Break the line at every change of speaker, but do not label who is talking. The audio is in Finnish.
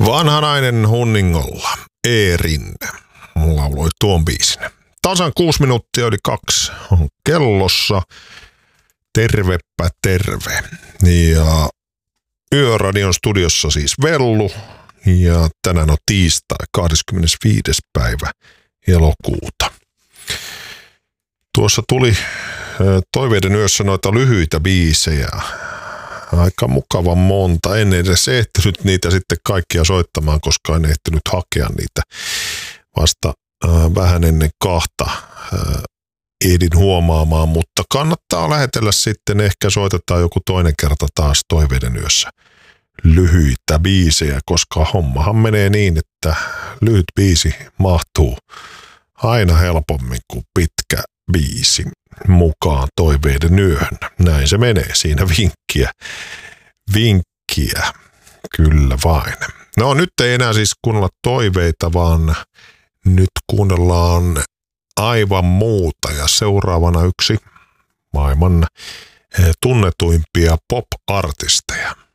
Vanhanainen Hunningolla, Eerinne, lauloi tuon biisin. Tasan 6 minuuttia yli 2 on kellossa. Tervepä terve. Ja Yöradion studiossa siis Vellu. Ja tänään on tiistai 25. päivä elokuuta. Tuossa tuli Toiveiden yössä noita lyhyitä biisejä. Aika mukavan monta. En edes ehtinyt niitä sitten kaikkia soittamaan, koska en ehtinyt hakea niitä vasta vähän ennen 2 ehdin huomaamaan, mutta kannattaa lähetellä sitten, ehkä soitetaan joku toinen kerta taas Toiveiden yössä lyhyitä biisejä, koska hommahan menee niin, että lyhyt biisi mahtuu aina helpommin kuin pitkä biisi mukaan Toiveiden yöhön. Näin se menee, siinä vinkkiä, kyllä vain. No nyt ei enää siis kuunnella toiveita, vaan nyt kuunnellaan aivan muuta ja seuraavana yksi maailman tunnetuimpia pop-artisteja.